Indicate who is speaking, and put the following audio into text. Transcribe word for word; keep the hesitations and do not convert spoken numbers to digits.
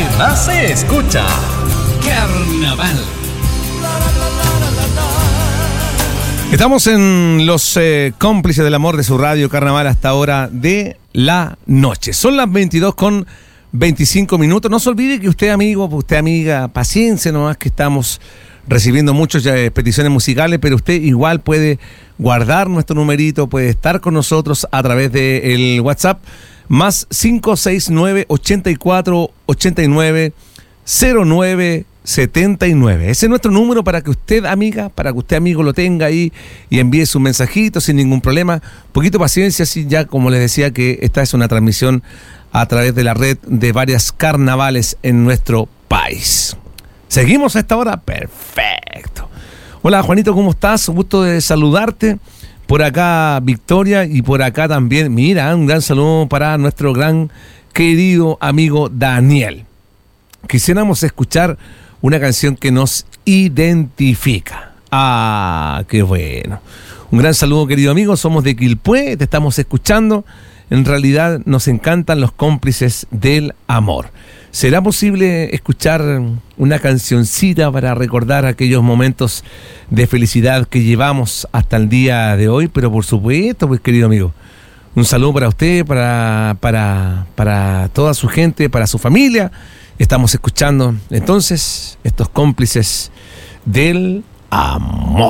Speaker 1: que más se escucha. Carnaval.
Speaker 2: Estamos en los eh, cómplices del amor de su radio Carnaval hasta ahora de la noche. Son las veintidós con veinticinco minutos. No se olvide que usted, amigo, usted, amiga, paciencia nomás, que estamos recibiendo muchas eh, peticiones musicales, pero usted igual puede guardar nuestro numerito, puede estar con nosotros a través del WhatsApp más cinco seis nueve, ochenta y cuatro, ochenta y nueve, cero nueve setenta y nueve. Ese es nuestro número para que usted, amiga, para que usted, amigo, lo tenga ahí y envíe su mensajito sin ningún problema. Poquito paciencia, sí, ya como les decía que esta es una transmisión a través de la red de varias carnavales en nuestro país. ¿Seguimos a esta hora? Perfecto. Hola, Juanito, ¿cómo estás? Gusto de saludarte. Por acá Victoria y por acá también, mira, un gran saludo para nuestro gran querido amigo Daniel. Quisiéramos escuchar una canción que nos identifica. Ah, qué bueno. Un gran saludo, querido amigo. Somos de Quilpué, te estamos escuchando. En realidad nos encantan los cómplices del amor. ¿Será posible escuchar una cancioncita para recordar aquellos momentos de felicidad que llevamos hasta el día de hoy? Pero por supuesto, pues, querido amigo, un saludo para usted, para, para, para toda su gente, para su familia. Estamos escuchando entonces estos cómplices del amor.